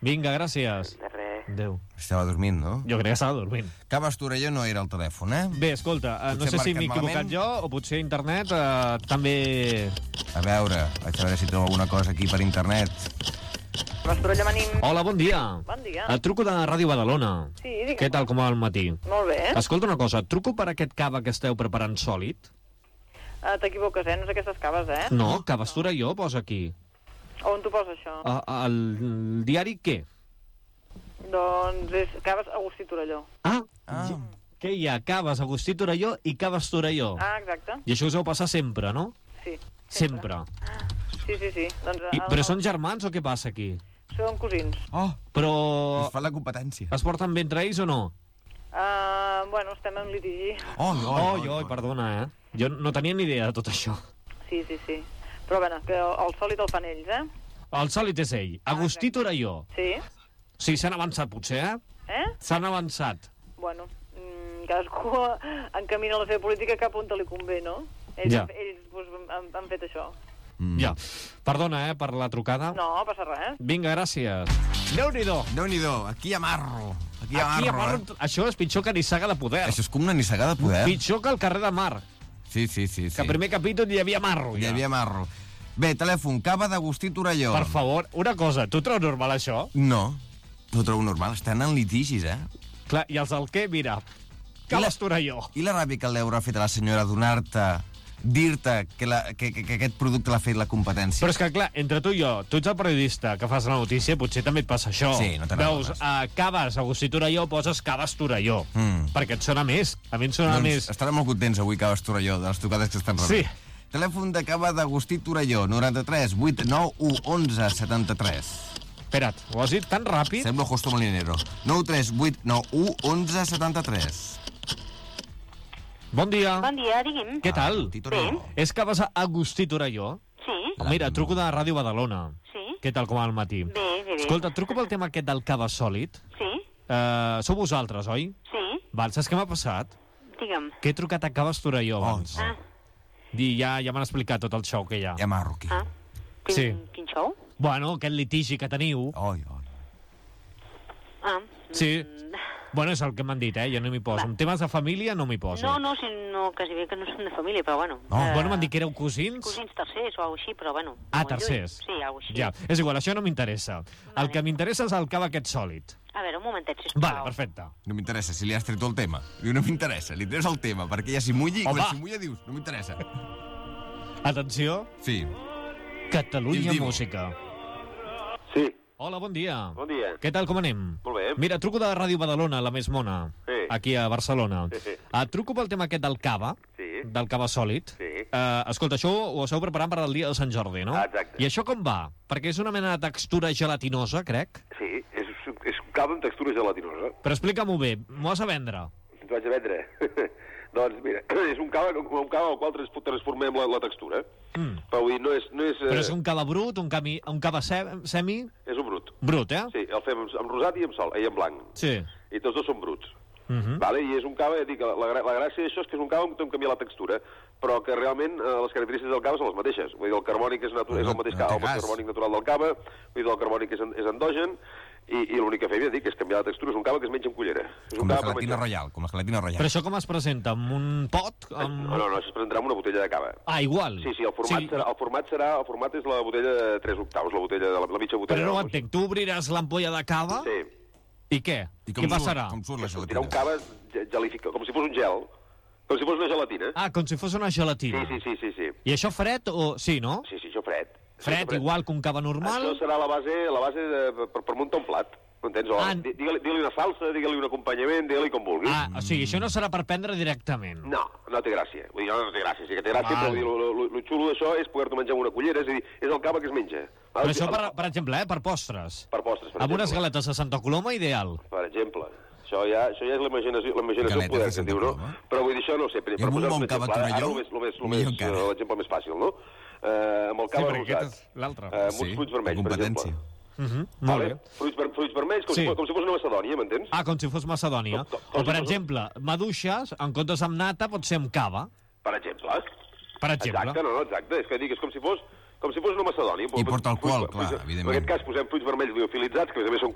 Vinga, gràcies. De res. Adéu. Estava dormint, no? Jo crec que estava dormint. Caves Torelló no era el telèfon, eh? Bé, escolta, no Potser sé si marcat m'he equivocat malament. jo o potser internet també... A veure, vaig a veure si trobo alguna cosa aquí per internet. Caves Torelló, venim. Hola, bon dia. Bon dia. Et truco de Ràdio Badalona. Sí, digue'm. Què tal, com va el matí? Molt bé, Escolta una cosa, et truco per aquest cava que esteu preparant sòlid? T'equivoques, no és aquestes caves, No, Caves Torelló posa aquí. On t'ho posa, això? El diari què? Doncs és Caves Agustí Torelló. Ah, què hi ha? Caves Agustí Torelló i Caves Torelló. Exacte. I això us heu passat sempre, no? Sí. Sempre. Sí. Doncs, Però són germans o què passa aquí? Són cosins. Oh, Però ens fa la competència. es porten bé entre ells o no? Bueno, estem en litigi. Oi, perdona, Jo no tenia ni idea de tot això. Sí. Però, bueno, que el sòlid el fan ells, El sòlid és ell, Agustí Torelló. Sí. Sí, s'han avançat potser, S'han avançat. Bueno, cadascú encamina la seva política cap on li convé, no? Ells, Ja. ells doncs, han fet això. Ja. Perdona, per la trucada. No, passa res. Vinga, gràcies. Déu-n'hi-do. Déu-n'hi-do, aquí hi ha marro. Aquí amarro... Això és pitjor que nissaga de poder. Això és com una nissaga de poder. Pitjor que el carrer de Mar. Sí. Que al primer capítol hi havia marro. Hi Ja. havia marro. Bé, telèfon, cava d'Agustí Torelló. Per favor, una cosa, tu treus normal això? No ho trobo normal, estan en litigis, Clar, i els del què, mira, Caves Torelló. I la ràbia que l'haurà fet a la senyora donar-te, dir-te que aquest producte l'ha fet la competència. Però és que, clar, entre tu i jo, tu ets el periodista que fas la notícia, potser també et passa això. Sí, no te Veus, n'adones. a Caves, Agustí Torelló, poses Caves Torelló. Perquè et sona més. A mi em sona més... Estarem molt contents avui, Caves Torelló, de les trucades que estan rebent. Sí. Telèfon de cava d'Agustí Torelló, 93 891 11 73. Espera't, ho has dit tan ràpid? Sembla Justo Molinero. 93 891 11 73. Bon dia. Bon dia, digui'm. Què tal? Agustí Torelló. És Caves Agustí Torelló? Sí, Mira, truco de Ràdio Badalona. sí. Què tal, com va el matí? Bé. Escolta, truco pel tema aquest del cava sòlid. Sí, Sou vosaltres, oi? sí, Val, saps què m'ha passat? digue'm. Que he trucat a Caves Torelló Oh, abans. Ah, I ja m'han explicat tot el show que hi ha. Hi ha marro aquí. ah. Sí. Quin show? Bueno, aquest litigi que teniu. Oi. Ah. Sí. Bueno, és el que m'han dit, jo no m'hi poso. Va. En temes de família no m'hi poso. No, quasi bé que no som de família, però bueno. Bueno, m'han dit que éreu cosins. Cosins tercers o alguna així, però bueno. Ah, molt tercers. lluny. Sí, alguna així. Ja, és igual, això no m'interessa. El que m'interessa és el cava aquest sòlid. A veure, un momentet, sisplau. Vale, perfecte. No m'interessa, si li has tret el tema. Diu, no m'interessa, li treus el tema, perquè ja s'hi mulli, Home. quan s'hi mulla dius, no m'interessa. Atenció, Sí. Catalunya Dimo. Música. Sí, Hola, bon dia. bon dia. Què tal, com anem? Molt bé. Mira, truco de Ràdio Badalona, la més mona, Sí. aquí a Barcelona. Sí. Truco pel tema aquest del cava, Sí. del cava sòlid. Sí. Escolta, això ho esteu preparant per al dia de Sant Jordi, no? Exacte. I això com va? Perquè és una mena de textura gelatinosa, crec. Sí, és un cava amb textura gelatinosa. Però explica-m'ho bé, m'ho has a vendre. Ens vaig a vendre. Doncs mira, és un cava al qual transformem la textura. Però vull dir, no és Però és un cava brut, un cava semi... és un brut. Brut, Sí, el fem amb rosat i amb sol, i amb blanc. Sí. I tots dos són bruts. Mhm. Vale? I és un cava, dic, la gràcia d'això és que és un cava on canvia la textura, però que realment les característiques del cava són les mateixes. Vull dir, el carbònic és el mateix no té el gas. carbònic natural del cava, vull dir, el carbònic és endogen, i l'únic que fem, ja dic, és canviar la textura. És un cava que es menja amb cullera. És Com un la cava per gelatina menjar. reial, com la gelatina reial. Però això com es presenta? Amb un pot? Amb... No, això es presentarà amb una botella de cava. Ah, igual. Sí, el format és la botella de 3 octaus, la botella de la mitja botella. Però no ho entenc. Tu obriràs l'ampolla de cava Sí. i què? I Què passarà? Com surt la Sortirà un gelatina? cava gelificat, com si fos un gel, com si fos una gelatina. Ah, com si fos una gelatina. Sí. I això fred o... Sí, no? Sí, això fred. Fred, igual que un cava normal? Això serà la base per muntar un plat. M'entens? Ah, Digue-li una salsa, digue-li un acompanyament, digue-li com vulguis. Ah, o sigui, això no serà per prendre directament. No té gràcia. Vull dir, no té gràcia. Sí que té gràcia, Val. però vull dir, lo xulo d'això és poder-t'ho menjar amb una cullera, és a dir, és el cava que es menja. Però això, per exemple, per postres. Per postres, per Amb unes exemple. galetes de Santa Coloma, ideal. Per exemple. Això ja és l'imaginació Galetes poder de que Santa diu, no? Coloma. Però vull dir, això no ho sé. I amb un bon cava Torelló, millor encara. L'exemple més fàcil, no? Amb el cava perquè aquest rosat. és l'altre. Amb uns fruits vermells, per exemple. competència. Molt bé. Fruits vermells, com Sí. si fos una macedònia, m'entens? Ah, com si fos Macedònia. O, per exemple, maduixes, en comptes amb nata, pot ser amb cava. Per exemple. Per exemple. Exacte. És que dic, és com si fos una macedònia. I porta alcohol, clar, evidentment. En aquest cas posem fruits vermells liofilitzats, que a més a més són